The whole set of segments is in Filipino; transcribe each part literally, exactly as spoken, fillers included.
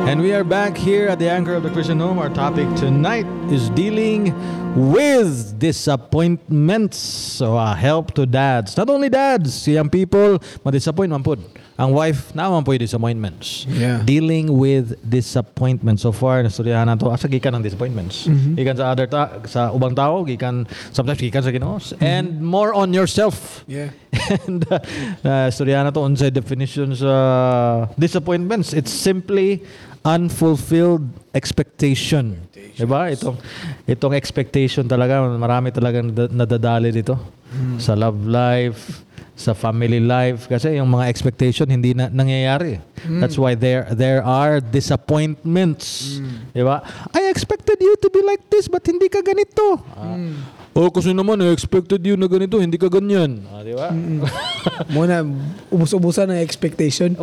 And we are back here at the Anchor of the Christian Home. Our topic tonight is dealing with disappointments. So, uh, help to dads. Not only dads, young people, ma-disappoint man po. Ang wife, naman po yung disappointments. Yeah. Dealing with disappointments. So far, nasturyahan na to. Asa gikan ng disappointments. Mm-hmm. Gikan sa other ta- sa ubang tao, gikan, sometimes gikan sa Ginoo. Mm-hmm. And more on yourself. Yeah. And uh, uh, storya na to unsay definitions uh, disappointments. It's simply unfulfilled expectation. Diba? Itong itong expectation talaga, marami talagang nadadali dito mm. sa love life, sa family life kasi yung mga expectation hindi na nangyayari. Mm. That's why there there are disappointments. Mm. Diba? I expected you to be like this but hindi ka ganito. Mm. Oh, kasi naman, I expected you na ganito, hindi ka ganyan. Ah, di ba? Muna, ubus-ubusan ang expectation.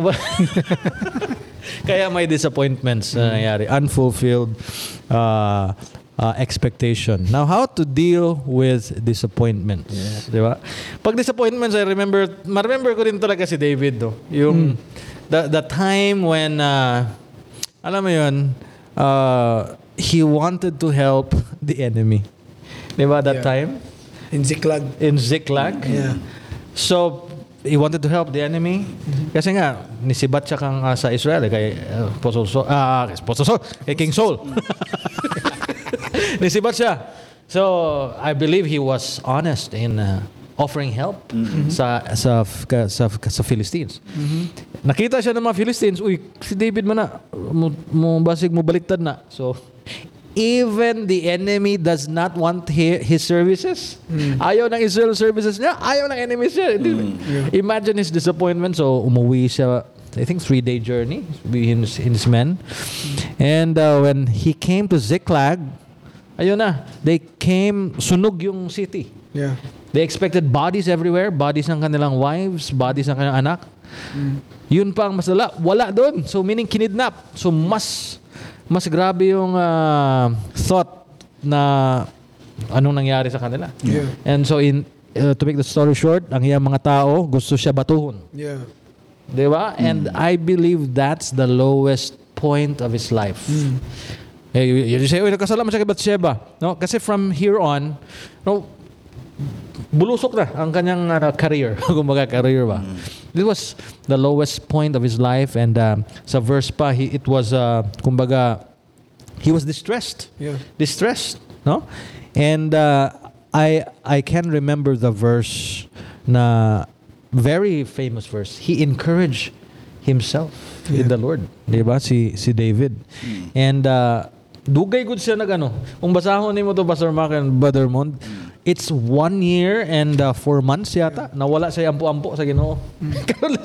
Kaya may disappointments na nangyari. Unfulfilled uh, uh, expectation. Now, how to deal with disappointments? Yeah. Di ba? Pag disappointments, I remember, ma-remember ko rin talaga si David. No? Yung, mm. the, the time when, uh, alam mo yun, uh, he wanted to help the enemy. Diba that yeah. time? In Ziklag. In Ziklag. Yeah. So, he wanted to help the enemy. Mm-hmm. Kasi nga, nisibat siya kang uh, sa Israel eh, kay uh, Apostle Saul. Ah, uh, Apostle Saul. Kay King Saul. Nisibat siya. So, I believe he was honest in uh, offering help mm-hmm. sa, sa, sa, sa, sa Philistines. Mm-hmm. Nakita siya ng mga Philistines, uy, si David man na, mo, mo basig mo baliktad na. So, even the enemy does not want his services. Mm. Ayaw ng Israel services niya. Ayaw ng enemies niya. Mm. Yeah. Imagine his disappointment. So, umuwi siya, I think, three-day journey with his, his men. Mm. And uh, when he came to Ziklag, ayun na, they came, sunog yung city. Yeah. They expected bodies everywhere. Bodies ng kanilang wives, bodies ng kanilang anak. Mm. Yun pa ang masala. Wala doon. So, meaning kinidnap. So, mas... mas grabe yung uh, thought na anong nangyari sa kanila. Yeah. And so in uh, to make the story short, ang iyang mga tao gusto siya batuhon. Yeah. 'Di ba? Mm. And I believe that's the lowest point of his life. Mm. Eh, you, you say, "Oy, nagkasalamat siya kay Bathsheba." No, kasi from here on, no, bulusok na ang kanyang uh, career, kumbaga career ba. Mm. This was the lowest point of his life, and uh, sa verse pa, he, it was, uh, kumbaga, he was distressed. Yeah. Distressed, no? And uh, I I can remember the verse, na very famous verse. He encouraged himself yeah. in the Lord, di ba? Si si David, mm. and uh, dugay gud siya nagano. Kung basahon nimo to, Pastor Mark and Brother Mond, it's one year and uh, four months yata. Yeah. Nawala siya ampo-ampo sa Ginoo. Mm.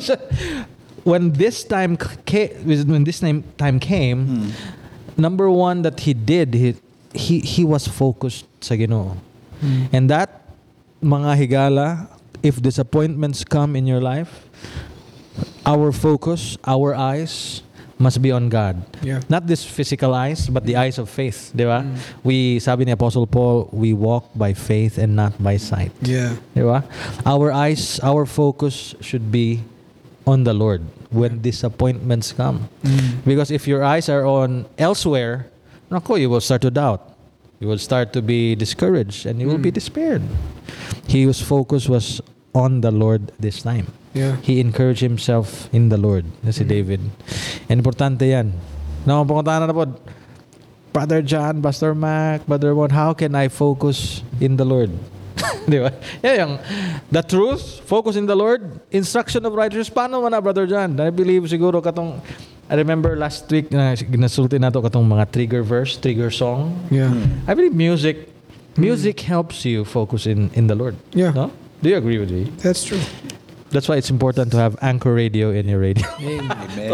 When this time came, when this time came, mm. number one that he did, he he, he was focused sa Ginoo. Mm. And that, mga higala, if disappointments come in your life, our focus, our eyes must be on God. Yeah. Not this physical eyes, but the eyes of faith. Di ba? Mm. We, sabi ni Apostle Paul, we walk by faith and not by sight. Yeah. Di ba? Our eyes, our focus should be on the Lord when disappointments come. Mm. Because if your eyes are on elsewhere, nako, you will start to doubt. You will start to be discouraged and you will mm. be despaired. His focus was on the Lord this time. Yeah. He encouraged himself in the Lord. Na si mm. David. And importante yan. No, pumunta na po. Brother John, Pastor Mac, Brother Mon, how can I focus in the Lord? Di ba? Yan yung, the truth, focus in the Lord, instruction of righteousness. Paano man na, Brother John? I believe siguro katong, I remember last week, na ginasulti na to katong mga trigger verse, trigger song. Yeah. I believe music, music mm. helps you focus in, in the Lord. Yeah. No? Do you agree with me? That's true. That's why it's important to have Anchor Radio in your radio. Amen.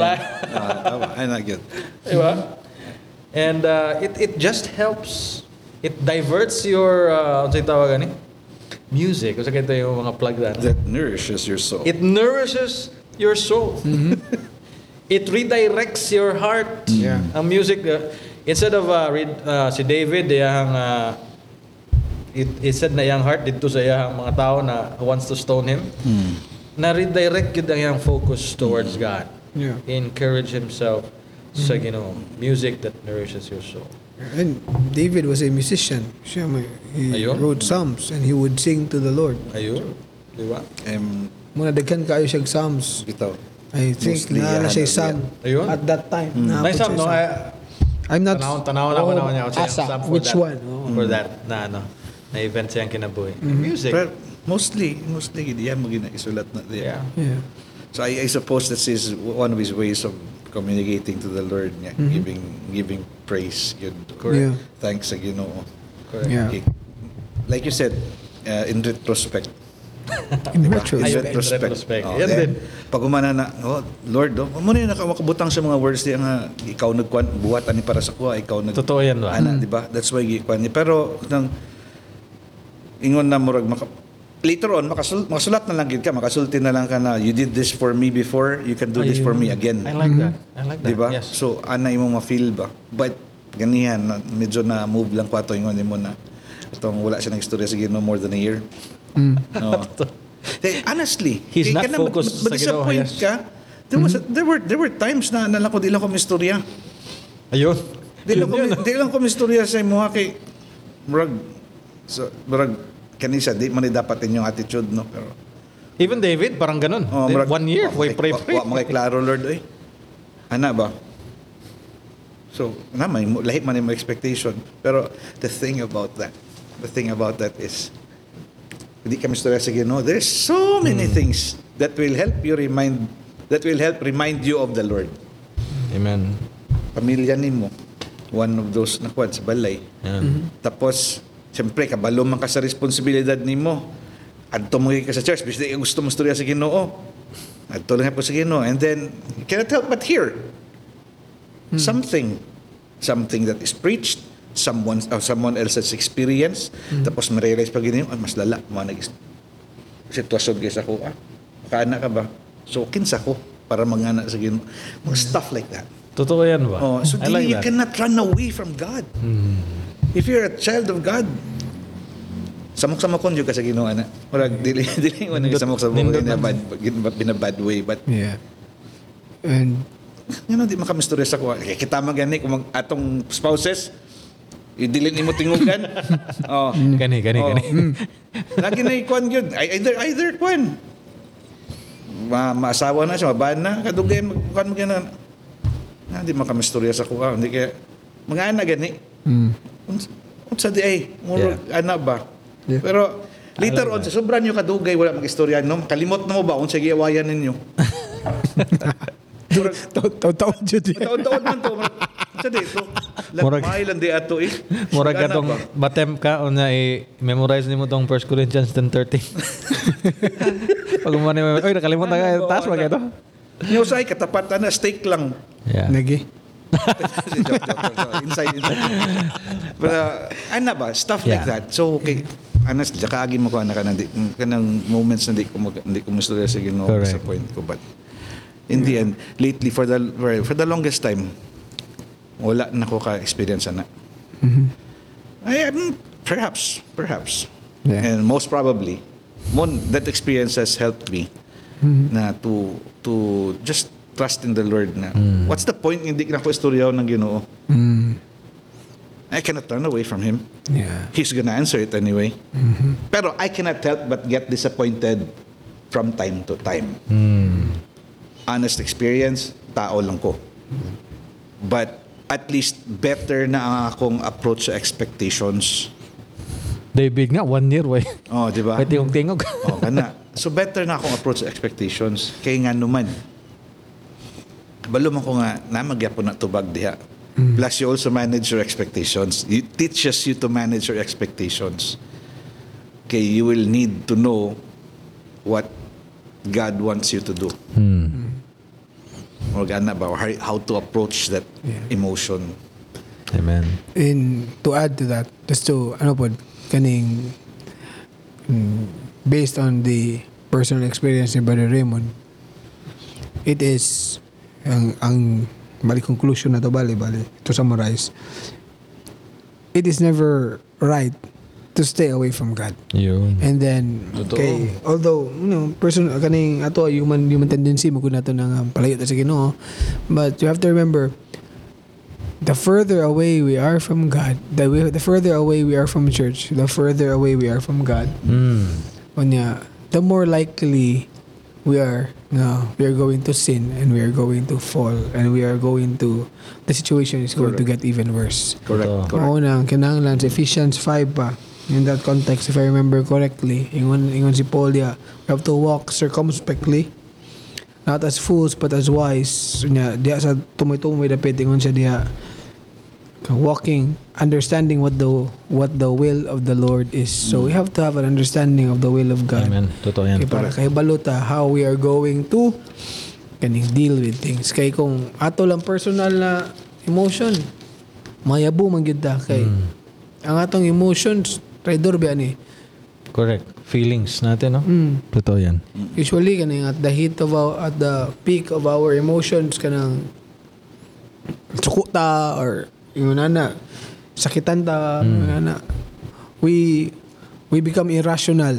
uh, I like it. Diba? And uh, it it just helps. It diverts your uh, ano tawag ani? Music. Kasi ito yung mga plug that. That nourishes your soul. It nourishes your soul. Mm-hmm. It redirects your heart. Yeah. Ang music uh, instead of uh, read uh, si David yang uh, it, it said na yang heart dito sa yang mga tao na wants to stone him. Mm. Na redirect yun ang yung focus towards God. Yeah. He encouraged himself sa Ginoo. Music that nourishes your soul. And David was a musician. Siya may, he Ayun. wrote psalms and he would sing to the Lord. Ayun. Di ba? Um, Muna daghan kayo siyang psalms. bitaw. I think Mostly, na na yeah, siya yeah. sang Ayun. at that time. Mm. Naabot May some, siya no? sang. I- I'm not Tanawon, tanawon ako Oh, naman niya. asa, Some for which that, one? Oh. For that, na ano, na event siyang kinabuhi. Music. Pero mostly, mostly, diyan mo ginasulat na diyan. Yeah. Yeah. So I, I suppose that's his, one of his ways of communicating to the Lord, niya, giving giving praise, yun. Yeah. Thanks sa Ginoo. Correct. Yeah. Okay. Like you said, uh, in retrospect. In Diba? retrospect. In Ayun, in retrospect. retrospect. Oh, Yan then, din. Pag umana na, oh, Lord, oh, muna yung nakamakabutang sa mga words diya nga, ikaw nagkuhan, buhat ani para sa kuha, ikaw nag... Totoo yan ba? Ana, di ba? That's why gikuan ni. Pero nang ingon na murag maka, later on makasul, makasulat na lang gid ka, makasulti na lang ka na you did this for me before, you can do this for me again. I like that. I like that. Di ba? Yes. So ana imong ma-feel ba? But ganihan na- medyo na move lang ko ato ingon nimo na itong wala siya nagstorya sa Ginoo more than a year. No. Eh, honestly, He's eh, not kana focused ma- sa Ginoo, ma-disappoint yes. ka. There was there were there were times na nala ko di lang ko mistorya. Ayun. Di lang ko Yun yun, di lang ko mistorya sa imo kay murag so murag kanisa di man ni dapat inyong attitude no pero Even David, parang ganun. oh, Di- murag- One year, wa- way wa- pray, wa- pray. wa- mga klaro Lord oy. Ana ba? So, na may mo- lahi man yung expectation. Pero the thing about that, the thing about that is hindi kami istorya sa Ginoo. There's so many things that will help you remind that will help remind you of the Lord. Amen. Pamilya nimo, one of those nakuha sa balay. Yan. Tapos, siyempre, kabalo man ka sa responsibilidad nimo. Adto mo ka sa church, bisita ka gusto mo istorya sa Ginoo. Adto lang po sa Ginoo. And then, you cannot help but hear something. Something that is preached, someone uh, someone else's experience. Tapos, ma-realize pag Ginoo, ah, mas lala, mga nag sitwasyon kaysa ko. Ah, makaana ka ba? So, kinsa ko para mangana sa Ginoo. Mga stuff like that. Totoo yan ba? Oh, so I dili, like you that. cannot run away from God. If you're a child of God, samok-samok kon ka sa Ginoo ana. Murag dili dili mo nang Nindot- samok-samok nindot in a man. bad in a bad way, but Yeah. And you know di makamistorya sa ko. Kaya kita magani kung mag, atong spouses idili nimo tingugan. Oh. Gani, gani, Oh. gani. Lagi na ikuan yun. Ay- Either, either kuan. Ma maasawa na siya, mabaan na. Kadugay, kuan mo gana. Na, di makamistorya sa kuha. Hindi kaya, mga anak gani. mm, Unsa unsa di ay, murag ana ba? Yeah. Pero, later on, sa sobrang nyo kadugay, wala mag-istorya, no? Kalimot na mo ba kung sa giawayan ninyo? Murag, taw-taw jud. taon-taon man to. Sa dito. Murag- Lagmay lang di ato eh. Murag ka Ana tong ba? batem ka o na i-memorize nimo tong First Corinthians ten thirteen. Pag umani mo, oy nakalimot na ka, taas ba ito? Yung sa katapatan na, steak lang. Yeah. Nagi. joke, joke, joke. Inside, inside. Pero, ano ba? Stuff like Yeah. that. So, okay. Honestly, kaagi mo ko anak ka na di, kanang moments na di ko, mag, di ko mastorya sa Ginoo Correct. sa point ko. But, in the end, lately, for the for, for the longest time, wala na ko ka-experience na. I, um, perhaps, perhaps. Yeah. And most probably, mon, that experience has helped me na to to just trust in the Lord na what's the point hindi na ko istorya ng Ginoo. Mm, I cannot run away from Him. yeah. He's gonna answer it anyway. Pero I cannot help but get disappointed from time to time. Honest experience, tao lang ko. But at least better na ang akong approach sa expectations. David nga, one year, way. Oh, di ba? May tingog-tingog. Oh, kana. So better na akong approach sa expectations kay nga naman. Kabalo man ko nga na magyapon na tubag diha. Plus you also manage your expectations. It teaches you to manage your expectations. Okay, you will need to know what God wants you to do. Or gana ba, or how how to approach that Yeah. emotion. Amen. And to add to that, just to, ano po, kaning, mm, based on the personal experience ni Brother Raymond, it is, ang, ang bali conclusion na to, bali, bali, to summarize, it is never right to stay away from God. Yun. And then, Totoo. okay, although, you know, person, kaning, ato, human, human tendency, magkuna to ng um, palayo ta sa Ginoo, but you have to remember, the further away we are from God, the way, the further away we are from church, the further away we are from God. Mm. Unya, the more likely we are no, we are going to sin and we are going to fall and we are going to the situation is going to Correct. get even worse. Correct. Totoo. Correct. Mao na ang kinahanglan sa Ephesians five pa. In that context, if I remember correctly, ingon ingon si Paul ya, we have to walk circumspectly, not as fools but as wise. Nya diha sa tumoy-tumoy dapit ingon siya diha, walking, understanding what the what the will of the Lord is. So we have to have an understanding of the will of God. Amen. Totoo yan. Kay para kay baluta how we are going to kaning deal with things. Kay kung ato lang personal na emotion, mayabo man gyud ta kay Mm. ang atong emotions traidor ba ni. Correct. Feelings natin, no? Mm. Totoo yan. Usually kaning at the heat of our, at the peak of our emotions kanang sukuta or yung nana sakitan ta Mm. nana we we become irrational.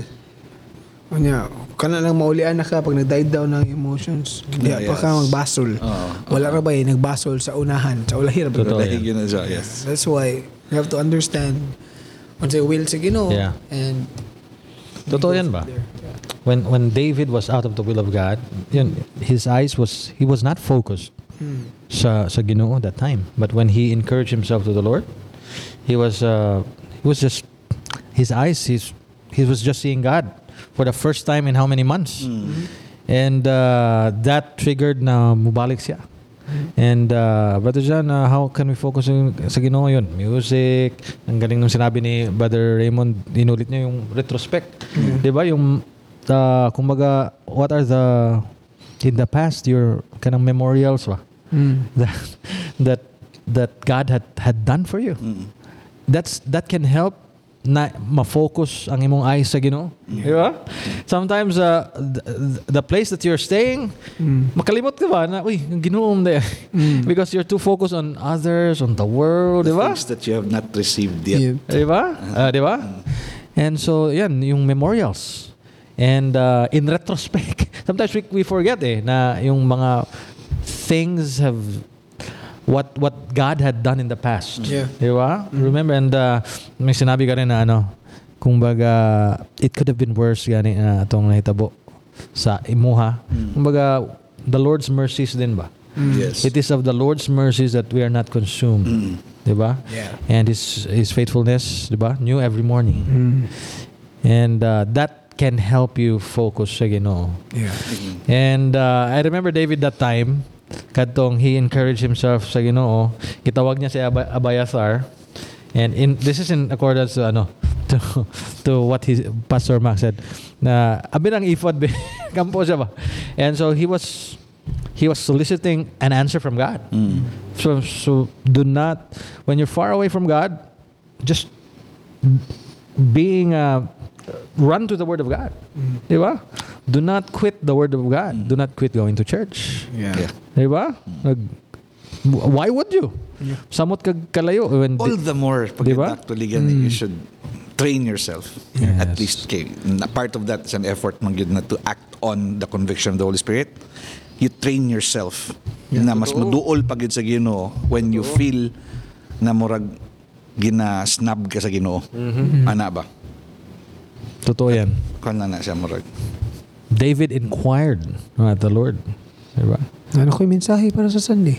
Kanya, kana lang maulian na ka pag nag-dive down ng emotions. Hindi Yeah, pa yes. ka magbasol. Oo. Wala ra ba eh, nagbasol sa unahan, sa ulahir. Totoo. Dahil yan. yun na siya, yes. That's why you have to understand on sa will sa Ginoo Yeah. and Totoo yan ba? When when David was out of the will of God, yun, his eyes was he was not focused Hmm. sa sa Ginoo that time. But when he encouraged himself to the Lord, he was uh, he was just his eyes he's he was just seeing God for the first time in how many months. And uh, that triggered na mubalik siya. And uh, Brother John, uh, how can we focus yung, sa Ginoo yun? Music, ang galing nung sinabi ni Brother Raymond, inulit niya yung retrospect. Di ba? Yung, uh, kumbaga, what are the, in the past, your kanang memorials ba? Mm. That, that, that God had, had done for you. Mm. That's, that can help na ma-focus ang imong eyes sa Ginoo. Di ba? Sometimes uh, the, the place that you're staying, Mm. makalimot ka ba na, uy, ang Ginoo mo there. Mm. Because you're too focused on others, on the world, di The ba? things that you have not received yet. Yeah. Di ba? Ah, di ba? And so, yan, yung memorials. And uh, in retrospect, sometimes we, we forget eh, na yung mga things have what what God had done in the past. Yeah. Di ba? Remember, and uh, may sinabi ka rin na ano, kung baga, it could have been worse gani na itong nahitabo sa imuha. Kung baga, the Lord's mercies din ba? Yes. It is of the Lord's mercies that we are not consumed. Mm. Di ba? Yeah. And His His faithfulness, di ba? New every morning. Mm. And uh, that can help you focus sa Ginoo. Yeah. And uh, I remember David that time, kadtong he encouraged himself sa Ginoo, gitawag niya si Ab- Abiathar. And in this is in accordance to ano to to what his Pastor Max said. Na abi ng ephod be kampo siya ba. And so he was he was soliciting an answer from God. Mm. So so do not when you're far away from God, just being uh, run to the Word of God. Di ba? Do not quit the Word of God. Do not quit going to church. Yeah. Yeah. Di ba? Nag, why would you? Samot kag kalayo. When All the more, pag Diba? actually ganun, you should train yourself. Yes. At least, kay, na part of that is an effort man yun na to act on the conviction of the Holy Spirit. You train yourself na mas maduol pag yun sa Ginoo when you feel na murag gina-snub ka sa Ginoo. Ana ba? Totoo yan. Kung na na siya murag. David inquired at the Lord. Di ba? Ano ko yung mensahe para sa Sunday?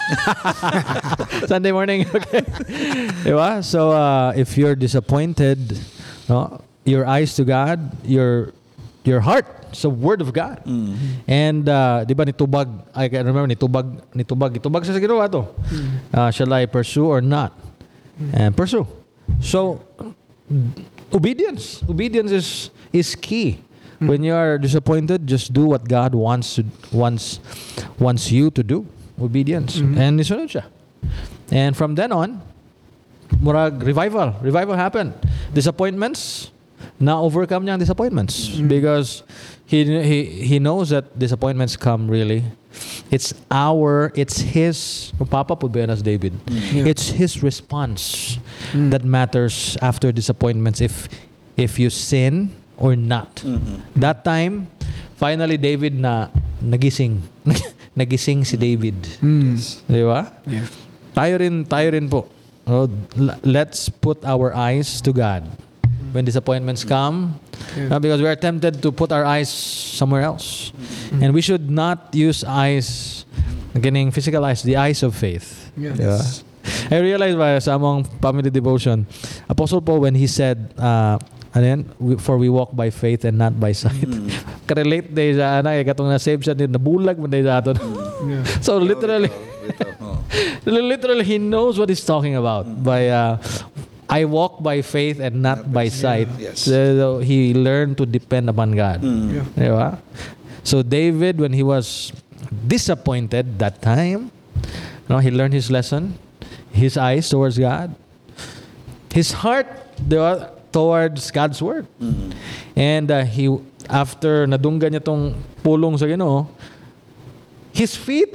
Sunday morning. Okay. Diba? So, uh, if you're disappointed, no, your eyes to God, your your heart sa Word of God. And, uh, di ba, nitubag, I can remember, nitubag, nitubag, itubag sa ginawa to. Uh, shall I pursue or not? And pursue. So, obedience. Obedience is is key. When you are disappointed, just do what God wants to wants wants you to do. Obedience. And nisunod siya. And from then on, murag revival. Revival happened. Disappointments, na overcome niya ang disappointments because he he he knows that disappointments come really. It's our, it's his, Papa po ba yan as David? Yeah. It's his response that matters after disappointments. If if you sin or not. That time, finally David na nagising. Nagising si David. Mm. Di ba? Yeah. tayo rin, tayo rin po. Oh, l- let's put our eyes to God when disappointments come, Yeah. uh, because we are tempted to put our eyes somewhere else. And we should not use eyes, getting physical eyes, the eyes of faith. Yes. Di ba? I realized ba sa among family devotion, Apostle Paul, when he said, uh, ano yan? We- for we walk by faith and not by sight. Karelate day sa anak, eh, katong na-save siya din, nabulag man day sa aton. Yeah. So literally, Ito, oh. literally he knows what he's talking about. By uh, I walk by faith and not by sight. Yes. So he learned to depend upon God. Yeah. Di ba? So David, when he was disappointed that time, you know, he learned his lesson. His eyes towards God. His heart, di ba, towards God's word. And uh, he, after nadunggan niya tong pulong sa Ginoo, his feet,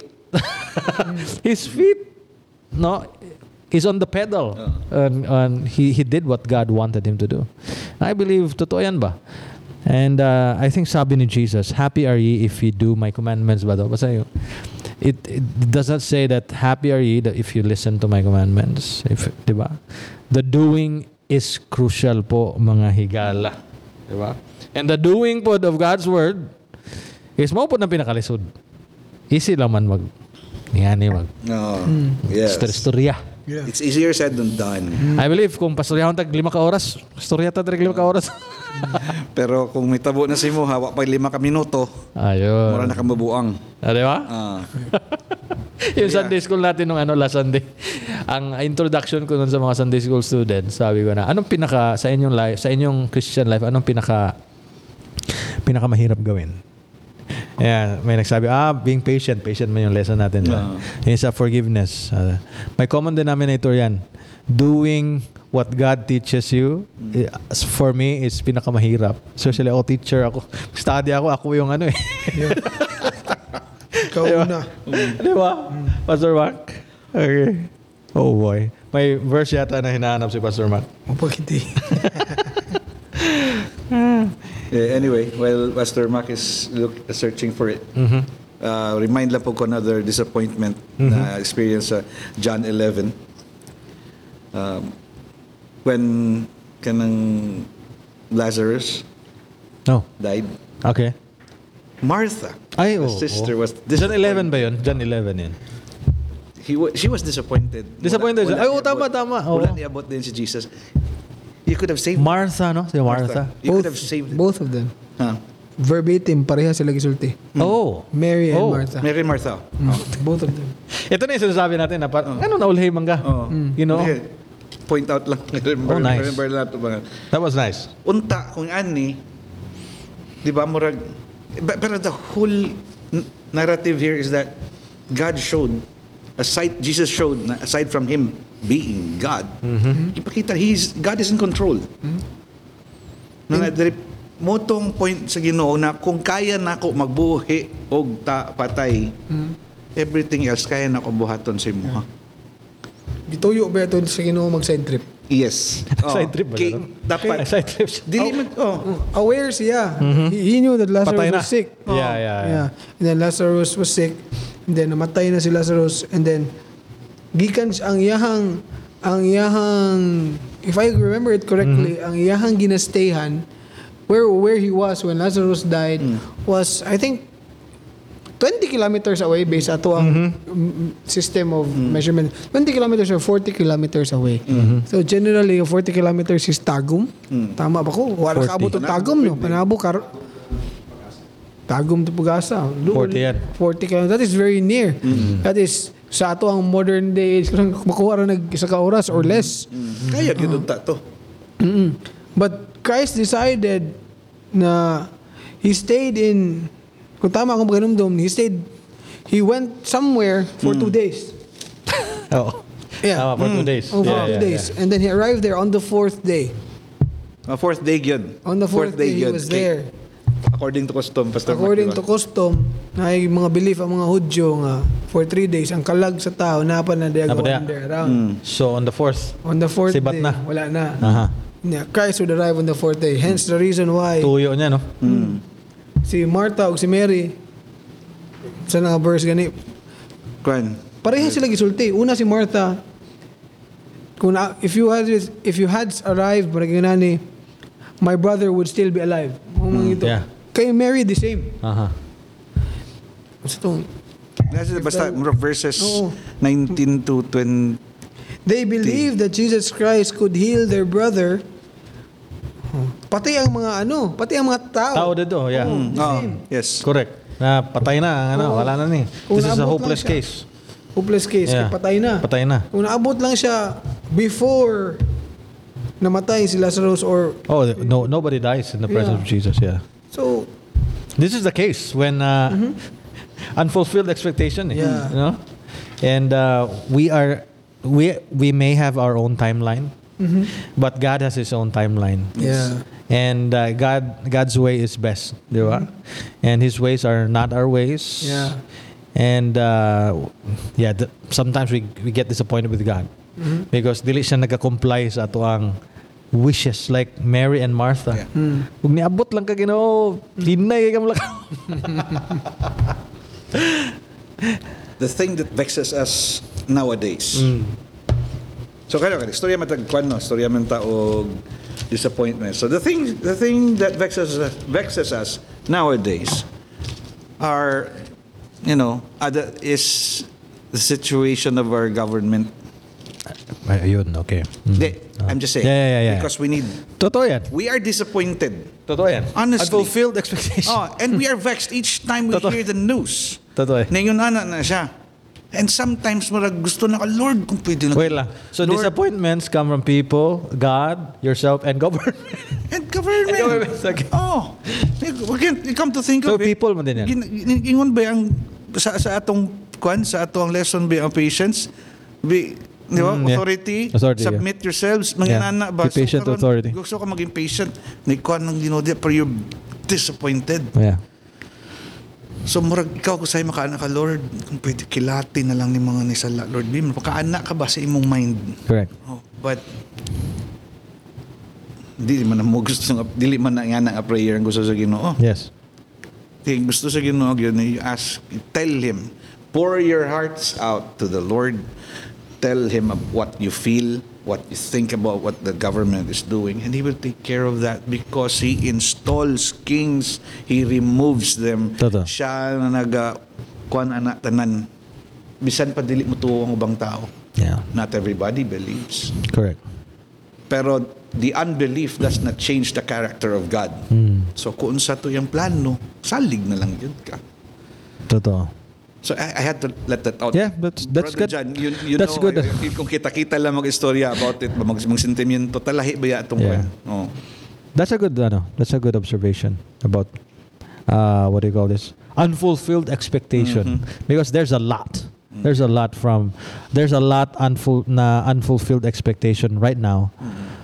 his feet, no, is on the pedal. And, and he, he did what God wanted him to do. I believe, totoo yan ba? And uh, I think sabi ni Jesus, happy are ye if ye do my commandments ba daw? Basta yun. It, it does not say that happy are ye that if you listen to my commandments. If, di ba? The doing is crucial po, mga higala. Di ba? And the doing po of God's word is mo po na pinakalisod. Easy lang man mag yan eh, mag No. Yes. istorya. Yeah. It's easier said than done. I believe kung pastoryahon tag lima ka oras, istorya ta tag lima ka oras. Pero kung may tabo na si mo, hawak pa lima ka minuto, Ayun. mura na ka mabuang. Ah, di ba? Ah. Yung Sunday school natin nung ano last Sunday. Ang introduction ko nun sa mga Sunday school students, sabi ko na, anong pinaka sa inyong life, sa inyong Christian life, anong pinaka pinaka mahirap gawin? Ayan, may nagsabi, ah, being patient. Patient man yung lesson natin. Yeah. Yung sa forgiveness. Uh, may common denominator yan. Doing what God teaches you, eh, as for me, is pinakamahirap. Especially ako, teacher ako. Study ako, ako yung ano eh. Yeah. Ikaw una. Di ba? Pastor Mark? Okay. Oh boy. May verse yata na hinahanap si Pastor Mark. Mapagiti. Yeah, anyway, while Pastor Mark is look, searching for it, Mhm. uh, remind lang po ko another disappointment na experience sa John eleven. Um, when kanang Lazarus No. died, Okay. Martha, Ay, the oh. sister, oh. was John eleven ba disappointed. yun? John eleven yun. He wa- she was disappointed. Disappointed siya. Ay, oh, niabot- tama, tama. Oo. Wala niabot din si Jesus. You could have saved Martha, no? Si Martha. You Both, could have saved both of them. Huh? Verbatim, pareha sila gisulti. Oh. Mary and Oh. Martha. Mary and Martha. Mm, Both of them. Ito na yung sinasabi natin na parang, ano na ulhay mangga? Oh. You know? Okay. Point out lang. Remember, Oh, nice. remember lang ito mga. That was nice. Unta, kung ani, di ba, murag, but- pero the whole n- narrative here is that God showed, aside, Jesus showed, na aside from Him being God, ipakita, he's, God is in control. Na nga, diri- mo tong point sa Ginoo na kung kaya na ako magbuhi o ta, patay, everything else kaya na ako buhaton sa imuha. Gituyo ba ito sa Ginoo mag-side trip? Yes. Side trip ba kay- yun? Dapat, Side trips. dili man, oh, Aware siya. He, he knew that Lazarus Patay na. was sick. Yeah, yeah, yeah. Yeah. And then Lazarus was sick. And then namatay na si Lazarus. And then gikan siya- ang iyahang ang iyahang if I remember it correctly, ang iyahang ginastayhan where where he was when Lazarus died was I think twenty kilometers away based ato ang mm, system of measurement. twenty kilometers or forty kilometers away. So generally forty kilometers is Tagum. Tama ba ko? Wala forty. ka abot og Tagum no. Panabo kar Tagum to Pugasa. forty yan. forty kilometers. That is very near. That is sa ato ang modern day karang makuha ra nag isa ka oras or less. kaya ginunta to. Mm-mm. But Christ decided na he stayed in, kung tama akong pagkanumdum, he stayed, he went somewhere for two days. Oh. Yeah. Tama, for two days. Oh, for Yeah, two yeah, days. And then he arrived there on the fourth day. Uh, fourth day yun. On the fourth, day, he yun. was Kay- there. According to custom, Pastor According Mark, to diba? custom, na ay mga belief ang mga Hudyo nga for three days, ang kalag sa tao, napan na dia Napa go dia? under around. Mm. So, on the fourth, On the fourth Sibat day, na. wala na. aha. Yeah, Christ would arrive on the fourth day. Hence the reason why Tuyo niya, no? Mm. si Martha o si Mary sa nga verse gani Kwan, Pareha sila gisulti. Una si Martha, kung na, if you had if you had arrived, parang ganani, my brother would still be alive. Mm, ito. yeah. Kay Mary, the same. Aha. Basta to, Nasa basta verses Oo. nineteen to twenty. they believed that Jesus Christ could heal their brother. Pati ang mga ano, pati ang mga tao. Tao dito, yeah. Oo, the Oh, same. yes. Correct. Na patay na ang ano, Oo. wala na ni. Kung This is a naabot lang hopeless siya. case. Hopeless case, Yeah. kaya patay na. Patay na. Kung naabot lang siya before namatay si Lazarus or Oh, no nobody dies in the presence Yeah. of Jesus, yeah. so This is the case when uh, unfulfilled expectation, eh, Yeah. you know? And uh, we are we we may have our own timeline, but God has his own timeline. Yeah. And uh, God God's way is best, di ba? And his ways are not our ways. Yeah. And uh, yeah, th- sometimes we we get disappointed with God because dili siya nagka-comply sa ato ang wishes like Mary and Martha. Yeah. Hmm. Kung niabot lang ka Ginoo, hinay ka mo lang. The thing that vexes us nowadays. So kaya kaya storya matag kwan no, storya man ta og disappointment. So the thing the thing that vexes us, vexes us nowadays are, you know, other is the situation of our government. Ayun, okay. Hindi, I'm just saying. Yeah, yeah, yeah, yeah. Because we need Totoo yan. we are disappointed. Totoo yan. Honestly. Unfulfilled expectation. Oh, and we are vexed each time we Totoo. hear the news. Totoo eh. Na yun ana na siya. And sometimes marag gusto na ka, Lord, kung pwede na. Wait lang. So Lord, disappointments come from people, God, yourself, and government. And government. And government, okay. Oh. Again, you come to think So of it. people man din yan. gin- gin- Ingon ba ang sa, sa atong kwan, sa atong lesson ba ang patience? Be, di ba? Mm, yeah. Authority, Authority, yeah. submit yourselves. Mga Yeah. nana ba? Be patient to karon, authority. Gusto ka maging patient. May kwan ng ginodya, pero you're disappointed. Yeah. So murag ikaw ko sa'yo makaana ka, Lord, kung pwede kilati na lang ni mga nisala, Lord, Bim, makaana ka ba sa imong mind? Correct. Oh, but dili man na mo gusto nga dili man na nga na nga prayer ang gusto sa Ginoo. Yes. Di gusto sa Ginoo gyud na you ask, tell him, pour your hearts out to the Lord. Tell him of what you feel, what you think about what the government is doing, and he will take care of that because he installs kings, he removes them. Totoo. Siya na naga kuan ana tanan. Bisan pa dili mo tuo ang ubang tao. Yeah. Not everybody believes. Correct. Pero the unbelief does not change the character of God. So kung sa to yung plano, salig na lang yun ka. Totoo. So I, I had to let that out. Yeah, that's- that's Brother good. John, you, you That's know, good. y- y- kung kita-kita lang mag-istorya about it, mag, mag sentimiento, talahi ba ya itong Yeah. kwan? Oh. That's a good ano, that's a good observation about uh what do you call this? Unfulfilled expectation. Because there's a lot. There's a lot from there's a lot unful na unfulfilled expectation right now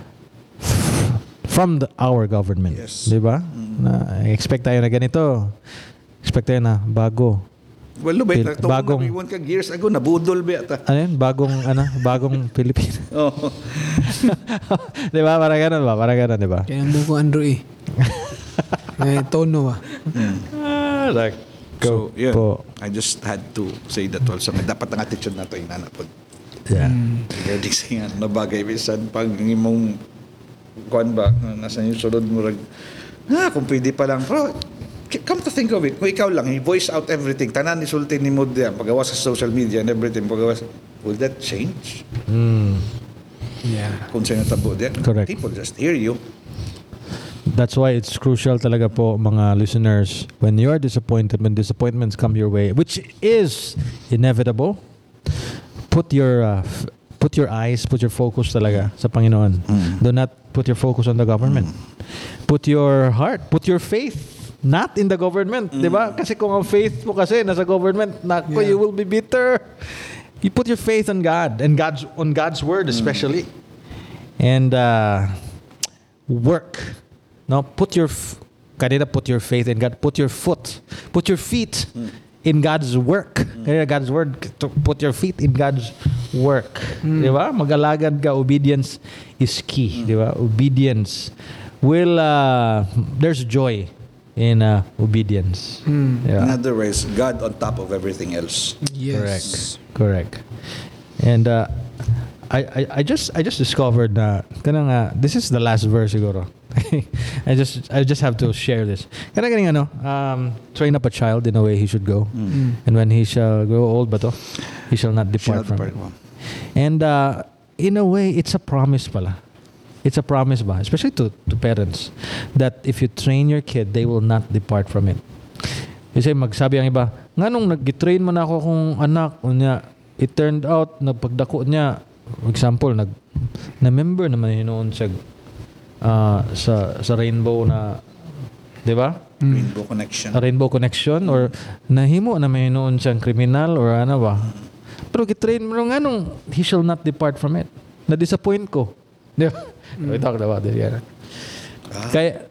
from the, our government. Yes. 'Di ba? Na expect tayo na ganito. Expect tayo na bago. Well, lo, Pil- ba, ito bagong- bagong, kag years ago, nabudol ba ata? Ano yun? Bagong ano, bagong Pilipinas. Oh. 'Di ba? Parang ganun ba? Parang ganun, 'di ba? kaya ang buko Andrew eh. May tono ba? Ah, like go So, yeah. po. I just had to say that also. Nga, dapat ang attitude na ito, inanapod. Yeah. Regarding sa nga, nabagay, bisan pag imong kuan ba, nasa yung sulod mo, rag, ah, kung pwede pa lang. Pero, come to think of it, kung ikaw lang, i-voice out everything, tanan isulti ni mo diyan, pagawa sa social media and everything, pagawa sa, will that change? Mm. Yeah. Kung sa'yo natabo diyan, Correct. people just hear you. That's why it's crucial talaga po mga listeners, when you are disappointed, when disappointments come your way, which is inevitable, put your uh, f- put your eyes, put your focus talaga sa Panginoon. Do not put your focus on the government. Put your heart, put your faith not in the government, 'di ba? Kasi kung ang faith mo kasi nasa government, nako, Yeah. you will be bitter. You put your faith on God and God's on God's word especially. And uh, work. No, put your f- kanina put your faith in God. Put your foot, put your feet in God's work. Kanina God's word. To put your feet in God's work. Di ba? Mag-alagad ka. Obedience is key. Di ba? Obedience will. Uh, there's joy in uh, obedience. In Yeah. other words, God on top of everything else. Yes. Correct. Correct. And uh, I, I I just I just discovered na kanang uh, this is the last verse siguro. I just I just have to share this. Kana ganing ano, um, train up a child in a way he should go, Mm. and when he shall grow old, bato, he shall not Shall depart from depart it. from. And uh, in a way, it's a promise pala. It's a promise ba, especially to, to parents, that if you train your kid, they will not depart from it. Kasi magsabi ang iba, nga nung nag-train man ako kung anak, unya, it turned out, nagpagdako niya, for example, nag, na-member naman yun noon sa, uh, sa, sa Rainbow na, di ba? Rainbow Connection. A Rainbow Connection, or nahimo na may noon siyang kriminal, or ano ba? Pero gitrain mo nga nung, he shall not depart from it. Na-disappoint ko. Di ba? We talked about this, yeah. Kaya,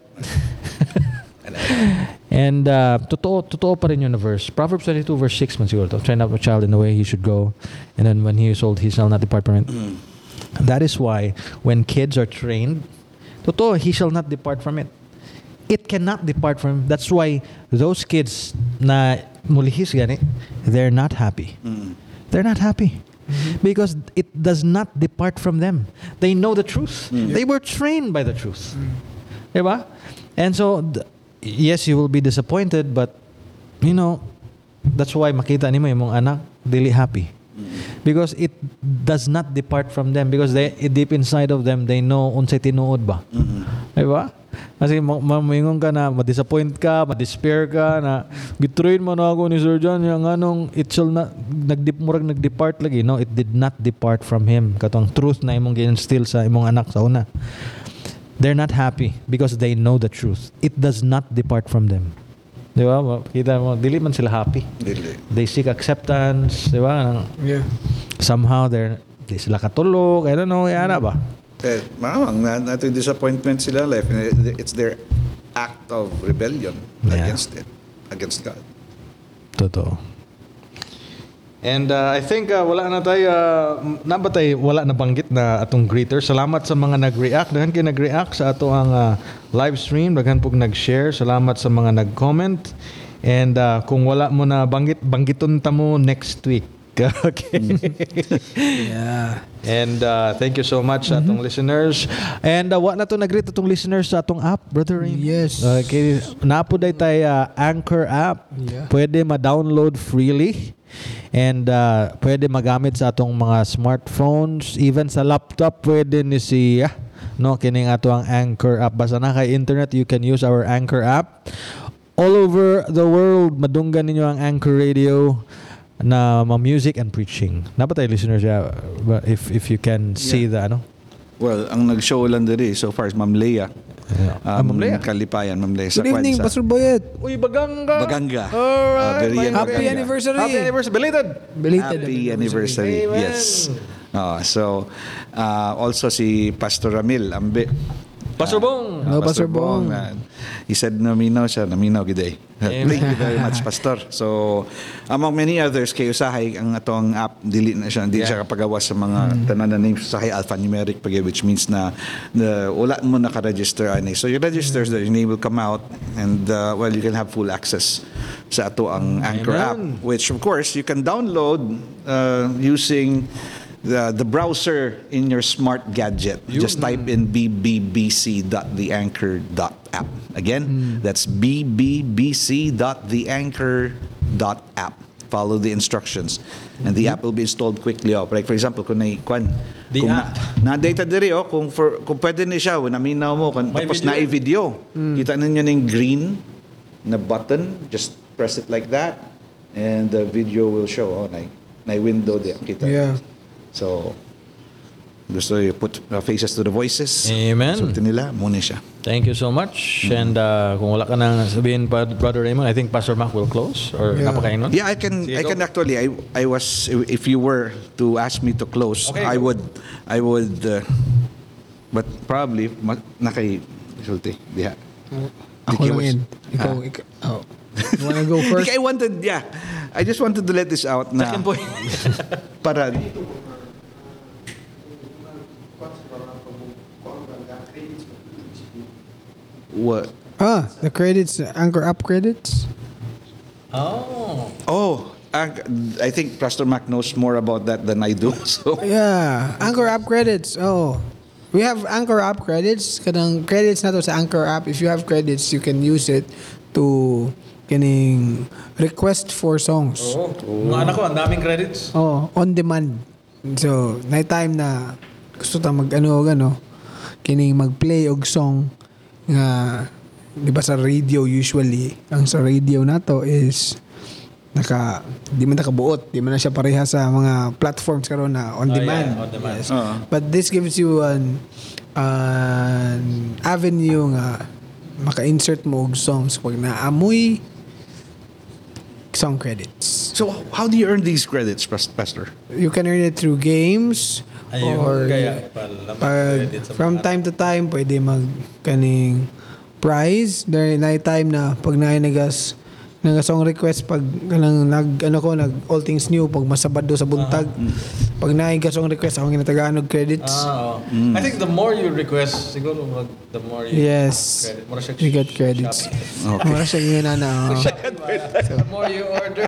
and uh, totoo, totoo pa rin yun na verse. Proverbs twenty-two verse six man siguro to. Train up a child in the way he should go, and then when he is old, he shall not depart from it. That is why when kids are trained, totoo, he shall not depart from it. It cannot depart from him. That's why those kids na mulihis gani, they're not happy. Mm. They're not happy. Because it does not depart from them. They know the truth. Mm. They were trained by the truth. Diba? And so, th- yes, you will be disappointed, but, you know, that's why makita nimo imong anak, dili happy. Because it does not depart from them. Because they deep inside of them, they know unsay tinuod ba. Mm-hmm. Diba? Kasi ma- mamingon ka na, ma-disappoint ka, ma-despair ka, na gitrain mo na ako ni Sir John, yung anong, it shall not, nagdip, murag nag-depart lagi. No, it did not depart from him. Katong truth na imong ginstill sa imong anak sa una. They're not happy because they know the truth. It does not depart from them. Di ba? Kita mo, dili man sila happy. Dili. They seek acceptance, di ba? Nang- Yeah. Somehow, they're, di sila katulog, I don't know, yana ba? Eh, maramang na, natin disappointment sila life. It's their act of rebellion Yeah. against it, against God. Totoo. And uh, I think uh, wala na tayo, uh, nabatay, wala na banggit na atong greeter. Salamat sa mga nag-react. Daghan kayo nag-react sa ato ang uh, live stream. Daghan pong nag-share. Salamat sa mga nag-comment. And uh, kung wala mo na banggit, banggiton ta mo next week. Okay. Yeah. And uh, thank you so much sa atong listeners. And uh, wa na to nag-greet atong listeners sa atong app, Brother Rain. Yes. Okay. Napo day tay uh, Anchor app. Yeah. Pwede ma-download freely. And uh, pwede magamit sa atong mga smartphones, even sa laptop pwede ni siya. No, kining ato ang Anchor app. Basta na kay internet, you can use our Anchor app. All over the world, madunggan ninyo ang Anchor Radio na ma-music and preaching. Dapat tayo listeners, yeah, but if if you can see Yeah. the ano. Well, ang nag-show lang diri so far is Ma'am Leia. Yeah. Ah, Um, Ma'am Leia. Kalipayan, Ma'am Leia. Sa Good evening, Kwanza. Pastor Boyet. Uy, Baganga. Baganga. Alright. Ah, very my young Happy Baganga. anniversary. Happy anniversary. Belated. Belated Happy anniversary. Amen. Yes. Ah, so, uh, also si Pastor Ramil Ambe. Pastor Bong. Hello, Pastor Bong. uh, he said naminaw siya, naminaw giday. Amen. Thank you very much, Pastor. So, among many others, kay Usahay, ang atong app, dili na siya, hindi Yeah. siya kapagawa sa mga tanan na names Usahay alphanumeric pag which means na the, wala mo naka-register ani. So, you register, the name will come out and uh, well, you can have full access sa ato ang Anchor Amen. app, which of course, you can download uh, using the the browser in your smart gadget. Just type in b b b c dot the anchor dot app. Again, that's b b b c dot the anchor dot app. Follow the instructions. And the app will be installed quickly. Oh. Like for example, kung na kwan, The kung app. Na, na-data diri, oh, kung, for, kung pwede ni siya, naminaw mo, kung, May tapos video. na i-video. Kita ninyo ng green na button. Just press it like that. And the video will show. Oh, na, na window di. Kita. Yeah. So, gusto you put uh, faces to the voices. Amen. So, nila, muna siya. Thank you so much. And uh, kung wala ka nang sabihin pa, Brother Raymond, I think Pastor Mac will close. Or Yeah. napakain nun? Yeah, I can. Sige, I go. can actually. I I was. If you were to ask me to close, Okay, I go. would. I would. Uh, but probably ma- nakay sulti diha. Ako Diki lang was- in. Ikaw, ikaw. Oh. You wanna go first? Diki, I wanted. Yeah, I just wanted to let this out na Second point. para. What? Ah, the credits, Anchor app credits. Oh. Oh, Ang- I think Pastor Mac knows more about that than I do. So Yeah, Anchor app credits. Oh. We have Anchor app credits. Kanang credits na to sa Anchor app. If you have credits, you can use it to kaning request for songs. Oo. Mga anak ko, ang daming credits. Oh, on demand. So, na time na gusto ta mag ano gano kining mag-play og song nga di ba sa radio usually ang sa radio nato is naka di man nakabuot, di man na siya pareha sa mga platforms karon na on Oh, demand. yeah, on demand. Yes. Oo. But this gives you an an avenue nga maka-insert mo og songs pag naamoy song credits. so how do you earn these credits, Pas- Pastor? You can earn it through games Ayun, or kaya pala pag credits sa from mga- time to time pwede mag kaning prize there na time na pag naay nagas naga song request pag kanang nag ano ko nag all things new pag masabado sa buntag pag naay ka song request ako ginatagaan og credits. Ah, oo. I think the more you request, siguro mag, the more you Yes. credit. More siya You get credits. shopping. Mura siya yun na na. oh. The more you order.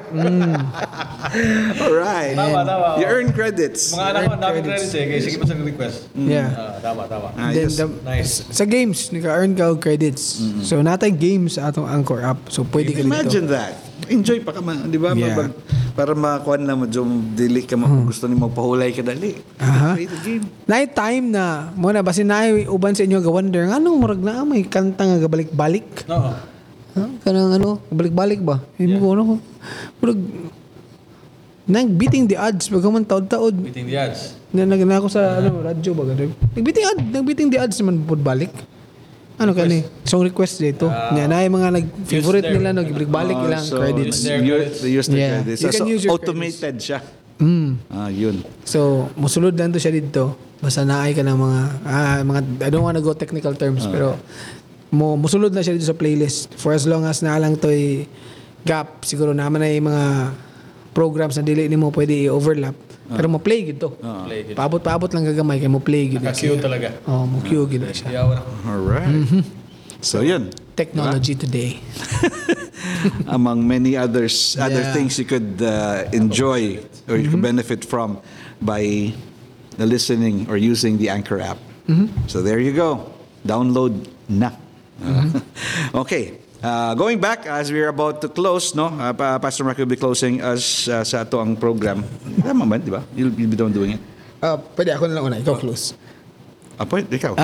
All right. Tama, tama. You earn credits. Mga anak ko, ang daming Credits. credits eh. Kaya sige pa sa request. Yeah. Ah, tama, tama. Ah, Then yes. the, Nice. sa games, naka-earn ka og credits. So natay games sa atong Anchor app. So pwede ka dito. Imagine that. Enjoy pa ka man, di ba? Yeah. Mabag- para makakuha na mo, dyan, dili ka mo, gusto ni magpahulay ka dali. Aha. Play the game. Night time na mo na basin na uban sa inyo ga wonder anong murag na may kanta nga gabalik-balik. Oo. Ha? Kanang ano, balik-balik ba? Hindi ko ano. Murag nagbeating the odds pag man taod-taod. Beating the odds. Na nag na ako sa ano radyo ba ganun. Nagbeating odds, nagbeating the odds man pud balik. Ano kani? Song request dito. Ah. Nya na yung mga nag-favorite Use their- nila nagbalik-balik Oh, ilang so, credits. Use their you- credits. they use the Yeah. credits. You can So, use your automated siya. Mm. Ah, yun. So, musulod lang to siya dito. Basta naay ka ng mga, ah, mga, I don't wanna go technical terms, pero mo, musulod na siya dito sa playlist. For as long as na lang to'y gap, siguro naman na yung mga programs na dili ni mo pwede i-overlap. Pero mo play gito. Play it. Paabot-paabot lang gagamay kay mo play gito. Naka-cue talaga. Oh, mo cue gito siya. Yawa na. Alright. So, yun. Technology today. Among many others, other Yeah. things you could uh, enjoy or you could benefit from by the listening or using the Anchor app. So there you go. Download na. Okay. Uh, going back, as we're about to close, no, uh, Pa- Pastor Mark will be closing us uh, sa ato ang program. Tama man, di ba? You'll, you'll be done doing it. Ah, pwede ako na lang una. Ikaw close. Ah, pwede, ikaw.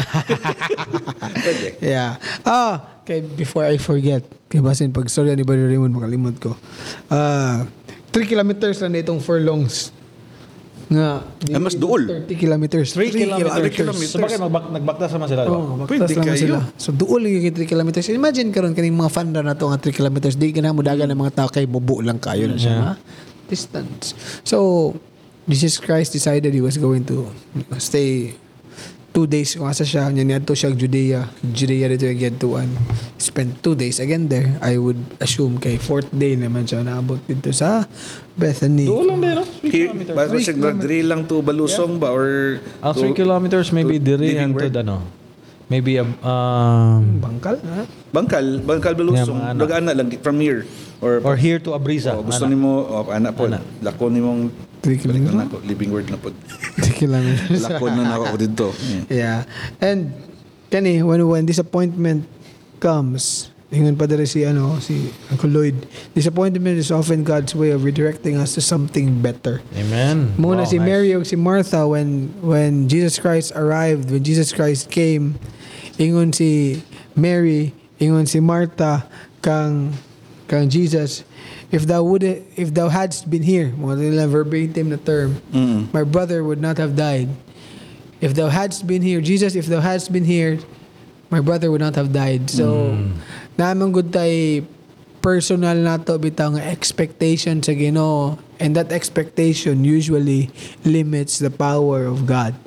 Pwede. Yeah. Ah, okay, before I forget, kay basin pag sorry ni Brother Raymond makalimot ko. Ah, three kilometers lang na itong furlongs. Nga. Ay, mas duol. thirty kilometers. Three kilometers. kilometers. So bakit magbak- nagbaktas naman sila? Oh, Pwede baktas lang kayo. sila. So duol yung three kilometers. Imagine karon kaning mga fan na to nga three kilometers. Di ka na mo dagan ng mga tao kay bubu lang kayo na siya. Yeah. Ha? Distance. So Jesus Christ decided he was going to stay two days kung asa siya. Yan niya to siya Judea. Judea dito yung Gituan. Spent two days again there. I would assume kay fourth day naman siya naabot dito sa Bethany. Doon lang din, no? Three Here, kilometers. ba, Three sig drill lang to balusong ba or Ang three to- kilometers maybe to diri Living and to Word? ano. Maybe um, um Bangkal, ha? Bangkal, Bangkal balusong. Yeah, mga anak. Dagaan na lang from here or, or here to Abrisa. oh, gusto Ana. nimo oh, anak po. Ana. Lakon nimong Three balik kilometers? na ako, Living Word na po. three kilometers. Lakon na ako dito. Yeah. Yeah. And Kenny, when when disappointment comes, ingon pa dere si ano si Uncle Lloyd, disappointment is often God's way of redirecting us to something better. Amen. Muna Wow, si nice. Mary ug si Martha when when Jesus Christ arrived, when Jesus Christ came, ingon si Mary, ingon si Martha kang kang Jesus, if thou would if thou hadst been here, mo nila verbatim na term, Mm. my brother would not have died. If thou hadst been here, Jesus, if thou hadst been here, my brother would not have died. So, naman good tay personal na to bitaw nga expectation sa Ginoo, and that expectation usually limits the power of God.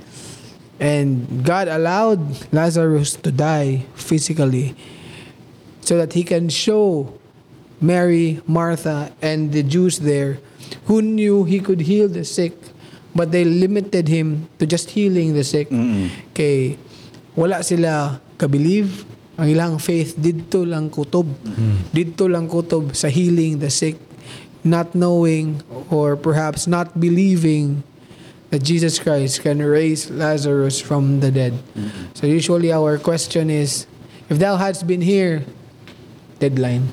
And God allowed Lazarus to die physically so that he can show Mary, Martha, and the Jews there who knew he could heal the sick, but they limited him to just healing the sick. Kay wala sila ka-believe. Ang ilang faith didto lang kutob. Didto lang kutob sa healing the sick. not knowing or perhaps not believing that Jesus Christ can raise Lazarus from the dead. So usually our question is, if thou hadst been here, deadline.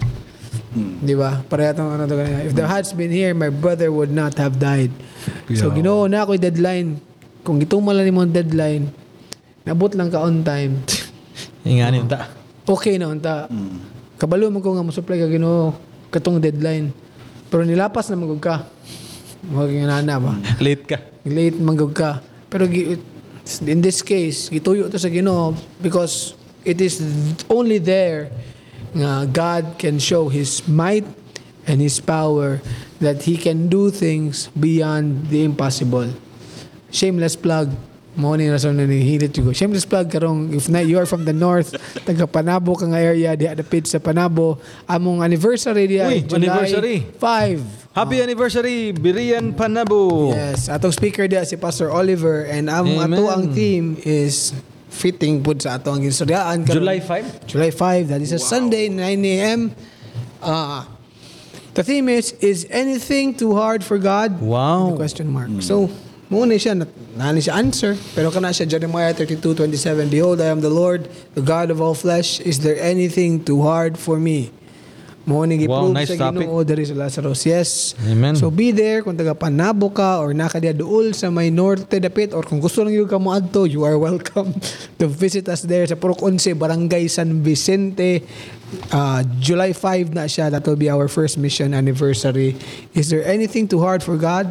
Di ba? Pareha itong ano to kanina. If thou hadst been here, my brother would not have died. So Yeah. Ginoo na ako'y deadline. Kung gituman lang mo deadline, nabot lang ka on time. Inganin ta. Okay na unta. Kabalo mo ko nga mo-supply ka Ginoo katong deadline. Pero nilapas na magug ka. Wag nga nana ba? Late ka. Late magug ka. Pero gi- in this case, gituyo to sa Ginoo because it is only there nga God can show His might and His power that He can do things beyond the impossible. Shameless plug. Mo ni rason na hilit ko. Shameless plug karong if na you are from the north, taga Panabo ka nga area, di adapit sa Panabo, among anniversary di Uy, July anniversary. five. Happy anniversary, Birian Panabo. Yes, atong speaker dia si Pastor Oliver and ang Amen. ato ang theme is fitting pud sa ato ang ginsuriaan karon. July fifth? July fifth, that is a Sunday, nine a.m. Uh, the theme is, is anything too hard for God? Wow. The question mark. So, muna siya, nat- nani siya answer, pero kana siya, Jeremiah thirty-two twenty-seven, Behold, I am the Lord, the God of all flesh. Is there anything too hard for me? Muna Wow, giprove nice sa topic. Ginoo diri sa Lazarus. Yes. Amen. So, be there kung taga Panabo ka or nakadiya duol sa may norte dapit or kung gusto lang yung ka mo adto, you are welcome to visit us there sa Purok Onse, Barangay San Vicente. Uh, July fifth na siya. That will be our first mission anniversary. Is there anything too hard for God?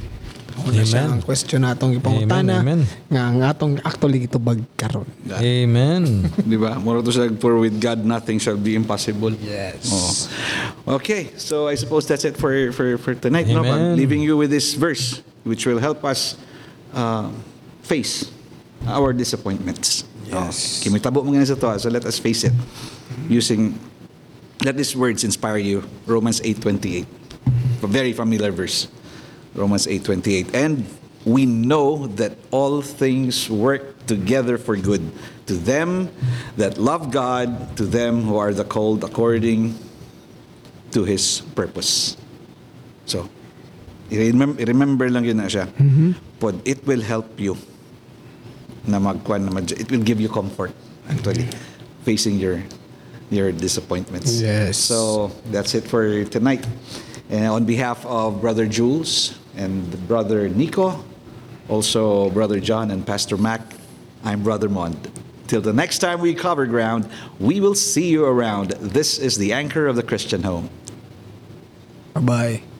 Una siya Amen. ang question natong ipangutana Amen, amen. nga ang atong actually gitubag karon. Amen. Di ba? Mura to sa for with God nothing shall be impossible. Yes. Oh. Okay, so I suppose that's it for for for tonight. No, I'm Amen. leaving you with this verse, which will help us uh, face our disappointments. Yes. Oh, kimitabo mo nga sa to, so let us face it using. Let these words inspire you. Romans eight twenty-eight, a very familiar verse. Romans eight twenty-eight, and we know that all things work together for good to them that love God, to them who are the called according to His purpose. So, i-remember, i-remember lang yun na siya. Pod, it will help you na magkuhan na mag- it will give you comfort actually facing your your disappointments. Yes. So that's it for tonight. And on behalf of Brother Jules and Brother Nico, also Brother John and Pastor Mac, I'm Brother Mond. Till the next time we cover ground, we will see you around. This is the anchor of the Christian home. Bye-bye.